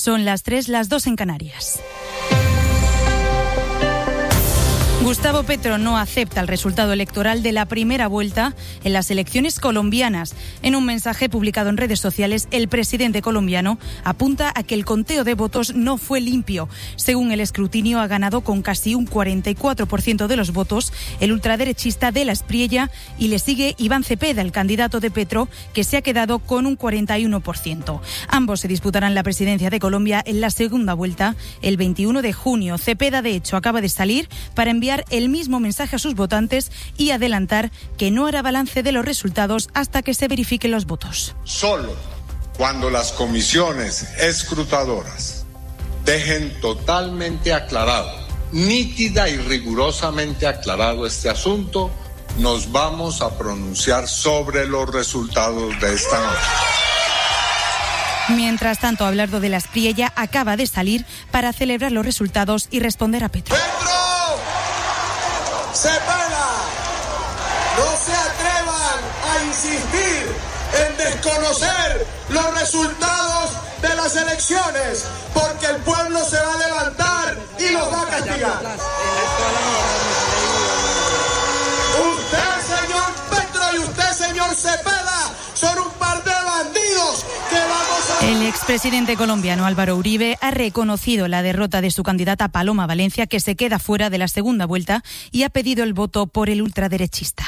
Son las 3, las 2 en Canarias. Gustavo Petro no acepta el resultado electoral de la primera vuelta en las elecciones colombianas. En un mensaje publicado en redes sociales, el presidente colombiano apunta a que el conteo de votos no fue limpio. Según el escrutinio, ha ganado con casi un 44% de los votos el ultraderechista de la Espriella y le sigue Iván Cepeda, el candidato de Petro, que se ha quedado con un 41%. Ambos se disputarán la presidencia de Colombia en la segunda vuelta el 21 de junio. Cepeda, de hecho, acaba de salir para enviar el mismo mensaje a sus votantes y adelantar que no hará balance de los resultados hasta que se verifiquen los votos. Solo cuando las comisiones escrutadoras dejen totalmente aclarado, nítida y rigurosamente aclarado este asunto, nos vamos a pronunciar sobre los resultados de esta noche. Mientras tanto, Abelardo de la Espriella acaba de salir para celebrar los resultados y responder a Petro. Cepeda, no se atrevan a insistir en desconocer los resultados de las elecciones, porque el pueblo se va a levantar y los va a castigar. Usted, señor Petro, y usted, señor Cepeda, son un par de bandidos que vamos a... El expresidente colombiano Álvaro Uribe ha reconocido la derrota de su candidata Paloma Valencia, que se queda fuera de la segunda vuelta, y ha pedido el voto por el ultraderechista.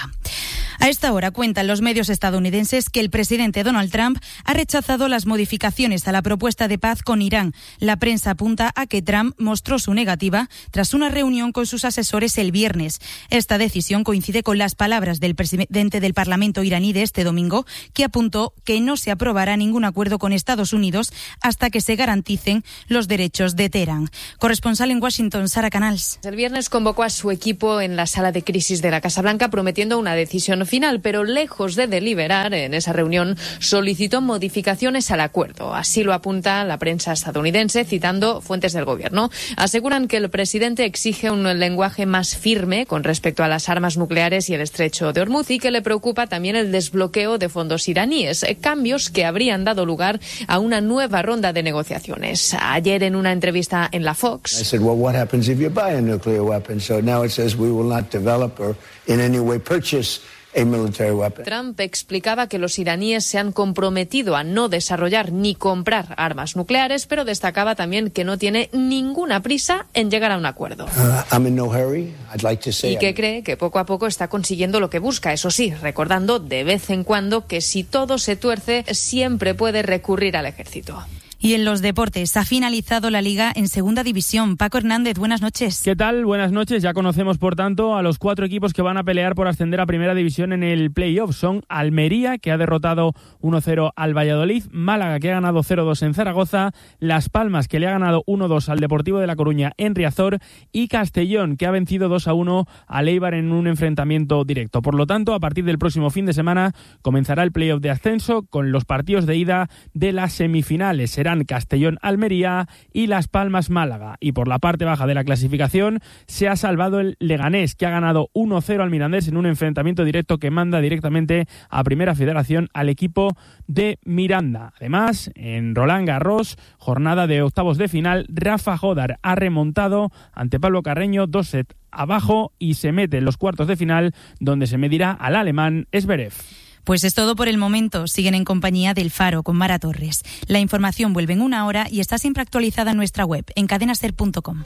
A esta hora cuentan los medios estadounidenses que el presidente Donald Trump ha rechazado las modificaciones a la propuesta de paz con Irán. La prensa apunta a que Trump mostró su negativa tras una reunión con sus asesores el viernes. Esta decisión coincide con las palabras del presidente del Parlamento iraní de este domingo, que apuntó que no se aprobará ningún acuerdo con Estados Unidos hasta que se garanticen los derechos de Teherán. Corresponsal en Washington, Sara Canals. El viernes convocó a su equipo en la sala de crisis de la Casa Blanca prometiendo una decisión final, pero lejos de deliberar en esa reunión solicitó modificaciones al acuerdo. Así lo apunta la prensa estadounidense, citando fuentes del gobierno. Aseguran que el presidente exige un lenguaje más firme con respecto a las armas nucleares y el estrecho de Hormuz, y que le preocupa también el desbloqueo de fondos iraníes, cambios que habrían dado lugar a una nueva ronda de negociaciones. Ayer, en una entrevista en la Fox, I said, well, what happens if you buy a nuclear weapon? So now it says we will not develop or in any way purchase a military weapon. Trump explicaba que los iraníes se han comprometido a no desarrollar ni comprar armas nucleares, pero destacaba también que no tiene ninguna prisa en llegar a un acuerdo. I'm in no hurry. I'd like to say Y que cree que poco a poco está consiguiendo lo que busca, eso sí, recordando de vez en cuando que si todo se tuerce, siempre puede recurrir al ejército. Y en los deportes, ha finalizado la Liga en Segunda División. Paco Hernández, buenas noches. ¿Qué tal? Buenas noches. Ya conocemos, por tanto, a los 4 equipos que van a pelear por ascender a Primera División en el play-off. Son Almería, que ha derrotado 1-0 al Valladolid, Málaga, que ha ganado 0-2 en Zaragoza, Las Palmas, que le ha ganado 1-2 al Deportivo de La Coruña en Riazor, y Castellón, que ha vencido 2-1 al Eibar en un enfrentamiento directo. Por lo tanto, a partir del próximo fin de semana comenzará el play-off de ascenso con los partidos de ida de las semifinales. Serán Castellón-Almería y Las Palmas-Málaga. Y por la parte baja de la clasificación se ha salvado el Leganés, que ha ganado 1-0 al Mirandés en un enfrentamiento directo que manda directamente a Primera Federación al equipo de Miranda. Además, en Roland Garros, jornada de octavos de final, Rafa Jodar ha remontado ante Pablo Carreño 2 sets abajo y se mete en los cuartos de final, donde se medirá al alemán Zverev. Pues es todo por el momento. Siguen en compañía del Faro con Mara Torres. La información vuelve en una hora y está siempre actualizada en nuestra web, en cadenaser.com.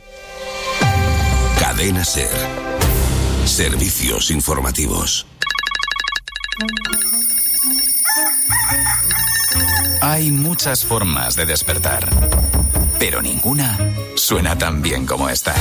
Cadena Ser. Servicios informativos. Hay muchas formas de despertar, pero ninguna suena tan bien como esta.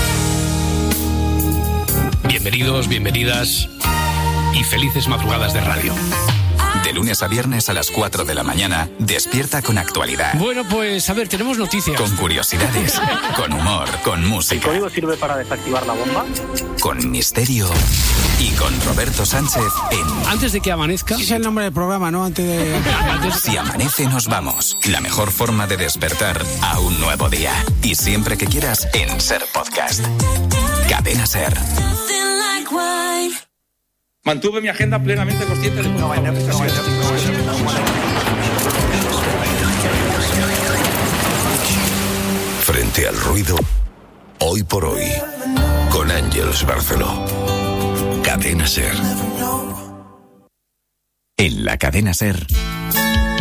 Bienvenidos, bienvenidas y felices madrugadas de radio. De lunes a viernes a las 4 de la mañana, despierta con actualidad. Bueno, pues a ver, tenemos noticias. Con curiosidades, con humor, con música. ¿El código sirve para desactivar la bomba? Con misterio y con Roberto Sánchez en... Antes de que amanezca... Ese es el nombre del programa, ¿no? Antes de... Si amanece, nos vamos. La mejor forma de despertar a un nuevo día. Y siempre que quieras, en Ser Podcast. Cadena Ser. Mantuve mi agenda plenamente consciente de... Frente al ruido, hoy por hoy, con Àngels Barceló. Cadena SER. En la Cadena SER,